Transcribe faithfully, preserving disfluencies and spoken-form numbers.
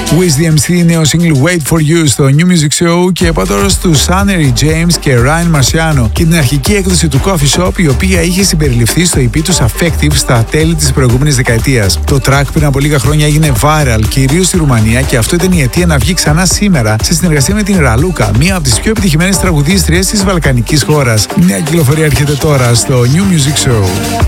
Wiz ντι εμ σι, νέο single Wait For You στο New Music Show, και πάω τώρα στους Sunnery James και Ryan Marciano και την αρχική έκδοση του Coffee Shop, η οποία είχε συμπεριληφθεί στο ι πι τους Affective στα τέλη της προηγούμενης δεκαετίας. Το track πριν από λίγα χρόνια έγινε viral, κυρίως στη Ρουμανία, και αυτό ήταν η αιτία να βγει ξανά σήμερα σε συνεργασία με την Raluca, μία από τις πιο επιτυχημένες τραγουδίστριες της βαλκανικής χώρας. Μια κυκλοφορία έρχεται τώρα στο New Music Show.